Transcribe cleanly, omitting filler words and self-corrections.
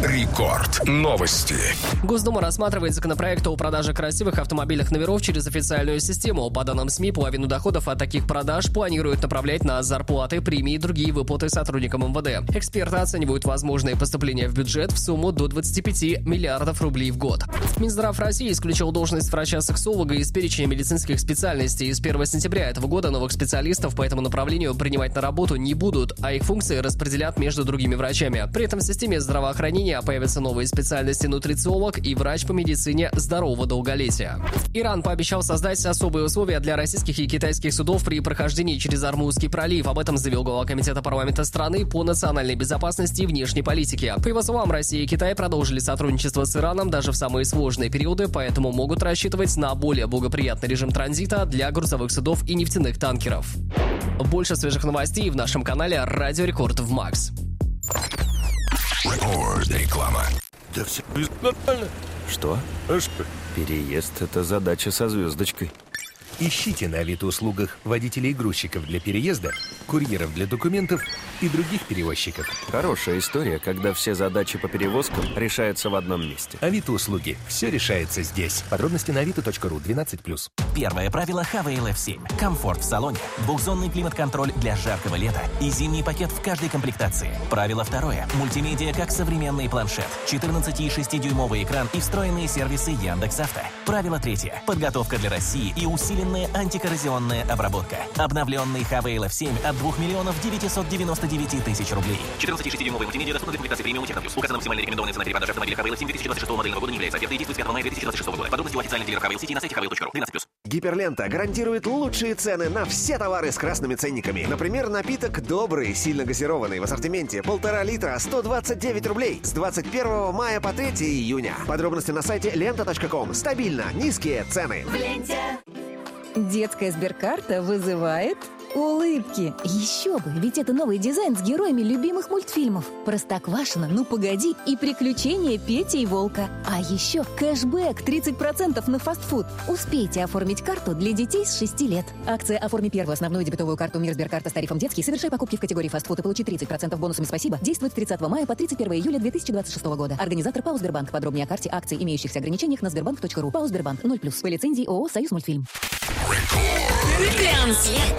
Рекорд. Новости. Госдума рассматривает законопроект о продаже красивых автомобильных номеров через официальную систему. По данным СМИ, половину доходов от таких продаж планируют направлять на зарплаты, премии и другие выплаты сотрудникам МВД. Эксперты оценивают возможные поступления в бюджет в сумму до 25 миллиардов рублей в год. Минздрав России исключил должность врача-сексолога из перечня медицинских специальностей. С 1 сентября этого года новых специалистов по этому направлению принимать на работу не будут, а их функции распределят между другими врачами. При этом в системе здравоохранения появятся новые специальности нутрициолог и врач по медицине здорового долголетия. Иран пообещал создать особые условия для российских и китайских судов при прохождении через Ормузский пролив. Об этом заявил глава комитета парламента страны по национальной безопасности и внешней политике. По его словам, Россия и Китай продолжили сотрудничество с Ираном даже в самые сложные периоды, поэтому могут рассчитывать на более благоприятный режим транзита для грузовых судов и нефтяных танкеров. Больше свежих новостей в нашем канале «Радио Рекорд» в МАКС. Реклама. Да все нормально. Что? Переезд – это задача со звездочкой. Ищите на Авито-услугах водителей-грузчиков для переезда, курьеров для документов и других перевозчиков. Хорошая история, когда все задачи по перевозкам решаются в одном месте. Авито-услуги. Все решается здесь. Подробности на avito.ru 12+. Первое правило Havail F7. Комфорт в салоне, двухзонный климат-контроль для жаркого лета и зимний пакет в каждой комплектации. Правило второе. Мультимедиа как современный планшет, 14,6-дюймовый экран и встроенные сервисы Яндекс.Авто. Правило третье. Подготовка для России и усиленная антикоррозионная обработка. Обновленный Havail F7 от 2 999 000 рублей. 14,6-дюймовый мультимедиа доступны в комплектации премиум Техно Плюс. Указана максимальная рекомендованная цена перепродажи автомобиля Havail F7 2026 модельного года не является офертой и действует с 5 мая 2026 года. Подробности у официальных дилеров Havail City на сайте havail.ru. 13+. Гиперлента гарантирует лучшие цены на все товары с красными ценниками. Например, напиток «Добрый», сильно газированный в ассортименте 1,5 литра, 129 рублей с 21 мая по 3 июня. Подробности на сайте lenta.com. Стабильно низкие цены. В ленте. Детская сберкарта вызывает улыбки. Еще бы, ведь это новый дизайн с героями любимых мультфильмов. Простоквашино, ну погоди, и приключения Пети и Волка. А еще кэшбэк 30% на фастфуд. Успейте оформить карту для детей с 6 лет. Акция «Оформи первую основную дебетовую карту Мир Сберкарта с тарифом детский. Совершай покупки в категории фастфуд и получи 30% бонусами «Спасибо». Действует с 30 мая по 31 июля 2026 года. Организатор ПАО «Сбербанк». Подробнее о карте, акций, имеющихся ограничениях на sberbank.ru. ПАО «Сбербанк». 0+. По лицензии ООО «Союз мультфильм». Дэнс.